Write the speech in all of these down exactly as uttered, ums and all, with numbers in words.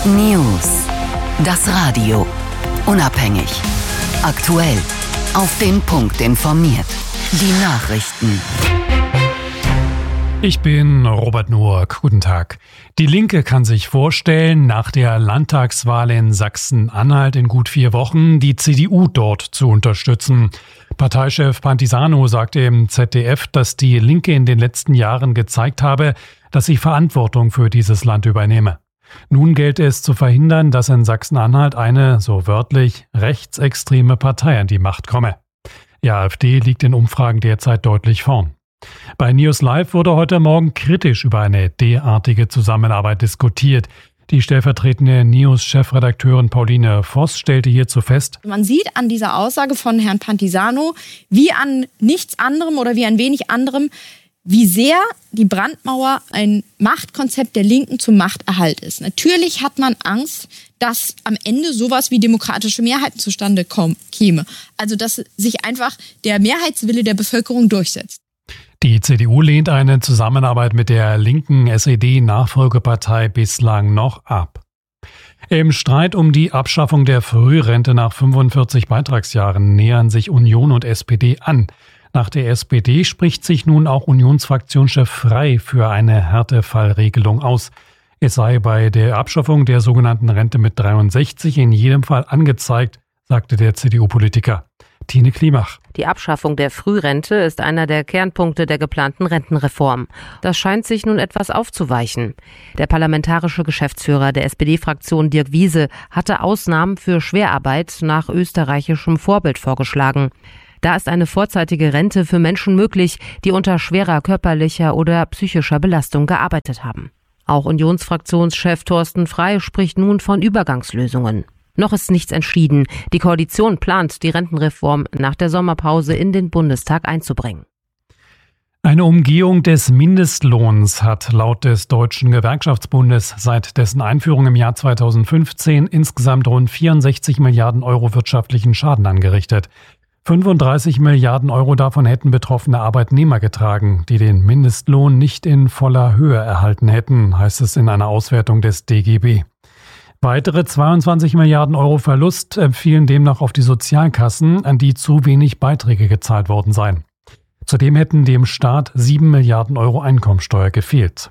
News. Das Radio. Unabhängig. Aktuell. Auf den Punkt informiert. Die Nachrichten. Ich bin Robert Noack. Guten Tag. Die Linke kann sich vorstellen, nach der Landtagswahl in Sachsen-Anhalt in gut vier Wochen die C D U dort zu unterstützen. Parteichef Pantisano sagte im Z D F, dass die Linke in den letzten Jahren gezeigt habe, dass sie Verantwortung für dieses Land übernehme. Nun gelte es zu verhindern, dass in Sachsen-Anhalt eine, so wörtlich, rechtsextreme Partei an die Macht komme. Die AfD liegt in Umfragen derzeit deutlich vorn. Bei News Live wurde heute Morgen kritisch über eine derartige Zusammenarbeit diskutiert. Die stellvertretende News-Chefredakteurin Pauline Voss stellte hierzu fest: Man sieht an dieser Aussage von Herrn Pantisano, wie an nichts anderem oder wie an wenig anderem, wie sehr die Brandmauer ein Machtkonzept der Linken zum Machterhalt ist. Natürlich hat man Angst, dass am Ende sowas wie demokratische Mehrheiten zustande kommen, käme. Also dass sich einfach der Mehrheitswille der Bevölkerung durchsetzt. Die C D U lehnt eine Zusammenarbeit mit der linken S E D-Nachfolgepartei bislang noch ab. Im Streit um die Abschaffung der Frührente nach fünfundvierzig Beitragsjahren nähern sich Union und S P D an. Nach der S P D spricht sich nun auch Unionsfraktionschef Frey für eine Härtefallregelung aus. Es sei bei der Abschaffung der sogenannten Rente mit dreiundsechzig in jedem Fall angezeigt, sagte der C D U-Politiker. Tine Klimach. Die Abschaffung der Frührente ist einer der Kernpunkte der geplanten Rentenreform. Das scheint sich nun etwas aufzuweichen. Der parlamentarische Geschäftsführer der S P D-Fraktion Dirk Wiese hatte Ausnahmen für Schwerarbeit nach österreichischem Vorbild vorgeschlagen. Da ist eine vorzeitige Rente für Menschen möglich, die unter schwerer körperlicher oder psychischer Belastung gearbeitet haben. Auch Unionsfraktionschef Thorsten Frey spricht nun von Übergangslösungen. Noch ist nichts entschieden. Die Koalition plant, die Rentenreform nach der Sommerpause in den Bundestag einzubringen. Eine Umgehung des Mindestlohns hat laut des Deutschen Gewerkschaftsbundes seit dessen Einführung im Jahr zweitausendfünfzehn insgesamt rund vierundsechzig Milliarden Euro wirtschaftlichen Schaden angerichtet. fünfunddreißig Milliarden Euro davon hätten betroffene Arbeitnehmer getragen, die den Mindestlohn nicht in voller Höhe erhalten hätten, heißt es in einer Auswertung des D G B. Weitere zweiundzwanzig Milliarden Euro Verlust fielen demnach auf die Sozialkassen, an die zu wenig Beiträge gezahlt worden seien. Zudem hätten dem Staat sieben Milliarden Euro Einkommensteuer gefehlt.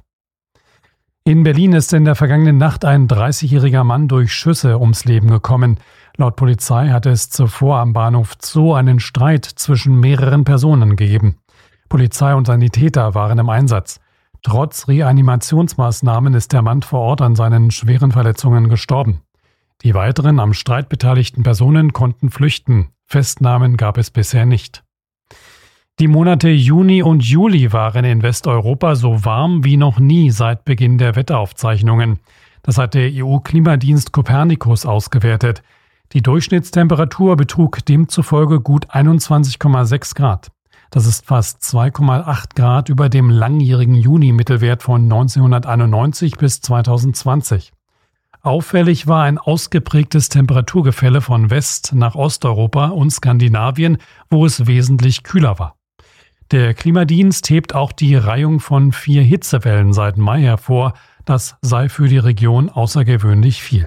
In Berlin ist in der vergangenen Nacht ein dreißigjähriger Mann durch Schüsse ums Leben gekommen. Laut Polizei hatte es zuvor am Bahnhof Zoo einen Streit zwischen mehreren Personen gegeben. Polizei und Sanitäter waren im Einsatz. Trotz Reanimationsmaßnahmen ist der Mann vor Ort an seinen schweren Verletzungen gestorben. Die weiteren am Streit beteiligten Personen konnten flüchten. Festnahmen gab es bisher nicht. Die Monate Juni und Juli waren in Westeuropa so warm wie noch nie seit Beginn der Wetteraufzeichnungen. Das hat der E U-Klimadienst Copernicus ausgewertet. Die Durchschnittstemperatur betrug demzufolge gut einundzwanzig Komma sechs Grad. Das ist fast zwei Komma acht Grad über dem langjährigen Juni-Mittelwert von neunzehnhunderteinundneunzig bis zweitausendzwanzig. Auffällig war ein ausgeprägtes Temperaturgefälle von West- nach Osteuropa und Skandinavien, wo es wesentlich kühler war. Der Klimadienst hebt auch die Reihung von vier Hitzewellen seit Mai hervor. Das sei für die Region außergewöhnlich viel.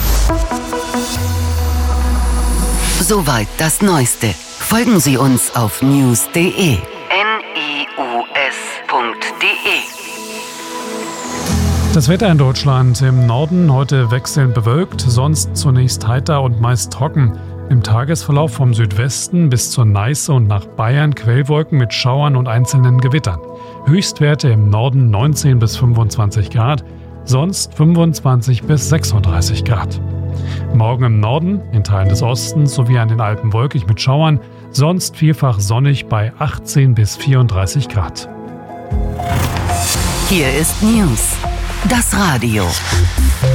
Soweit das Neueste. Folgen Sie uns auf news punkt de. N I U S punkt de. Das Wetter in Deutschland: im Norden heute wechselnd bewölkt, sonst zunächst heiter und meist trocken. Im Tagesverlauf vom Südwesten bis zur Neiße und nach Bayern Quellwolken mit Schauern und einzelnen Gewittern. Höchstwerte im Norden neunzehn bis fünfundzwanzig Grad, sonst fünfundzwanzig bis sechsunddreißig Grad. Morgen im Norden, in Teilen des Ostens sowie an den Alpen wolkig mit Schauern, sonst vielfach sonnig bei achtzehn bis vierunddreißig Grad. Hier ist News, das Radio.